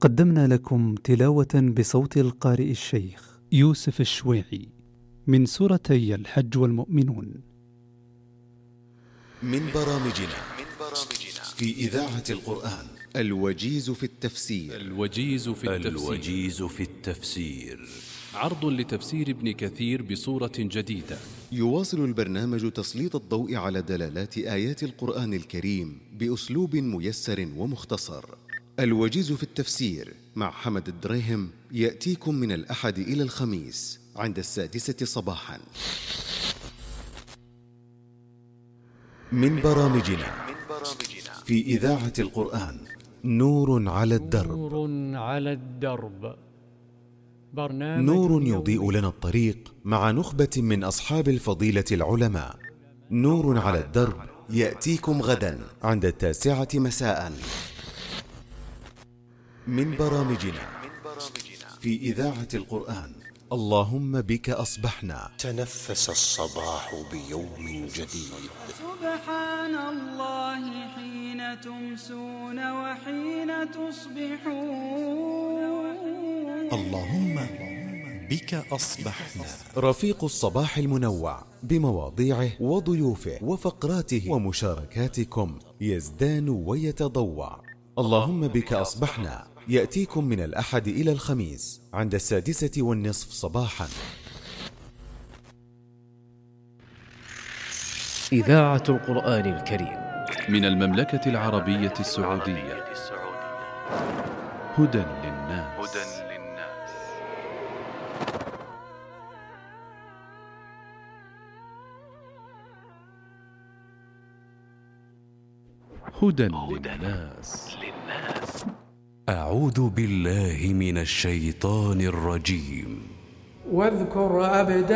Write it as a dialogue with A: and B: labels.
A: قدمنا لكم تلاوة بصوت القارئ الشيخ يوسف الشويعي من سورتي الحج والمؤمنون
B: من برامجنا في إذاعة القرآن الوجيز في التفسير.
C: الوجيز في التفسير عرض لتفسير ابن كثير بصورة جديدة.
B: يواصل البرنامج تسليط الضوء على دلالات آيات القرآن الكريم بأسلوب ميسر ومختصر. الوجيز في التفسير مع حمد الدريهم يأتيكم من الأحد إلى الخميس عند 6:00 صباحا. من برامجنا في إذاعة القرآن نور على الدرب. نور يضيء لنا الطريق مع نخبة من أصحاب الفضيلة العلماء. نور على الدرب يأتيكم غدا عند 9:00 مساء. من برامجنا في إذاعة القرآن اللهم بك أصبحنا.
D: تنفس الصباح بيوم جديد.
E: سبحان الله حين تمسون وحين تصبحون.
D: اللهم بك أصبحنا.
B: رفيق الصباح المنوع بمواضيعه وضيوفه وفقراته ومشاركاتكم يزدان ويتضوع. اللهم بك أصبحنا يأتيكم من الأحد إلى الخميس عند 6:30 صباحا.
F: إذاعة القرآن الكريم
C: من المملكة العربية السعودية. هدى للناس. هدى للناس.
D: أعوذ بالله من الشيطان الرجيم.
E: واذكر